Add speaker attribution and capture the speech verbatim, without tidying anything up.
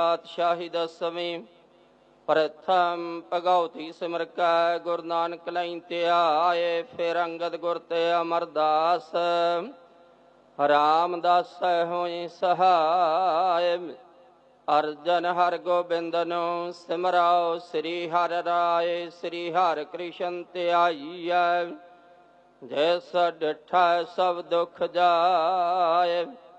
Speaker 1: ਪਾਤਸ਼ਾਹੀ ਦਸਵੀਂ ਪ੍ਰਥਮ ਭਗਉਤੀ ਸਿਮਰ ਕੈ ਗੁਰੂ ਨਾਨਕ ਲਈ ਧਿਆਏ। ਫਿਰ ਅੰਗਦ ਗੁਰ ਤੇ ਅਮਰਦਾਸ ਰਾਮਦਾਸ ਹੋਈ ਸਹਾਇ। ਅਰਜਨ ਹਰਿ ਗੋਬਿੰਦ ਨੂੰ ਸਿਮਰਾਓ ਸ੍ਰੀ ਹਰਿ ਰਾਏ। ਸ੍ਰੀ ਹਰਿ ਕ੍ਰਿਸ਼ਨ ਧਿਆਈਐ ਜਿਸ ਡਿਠਾ ਸਭ ਦੁਖ ਜਾਏ।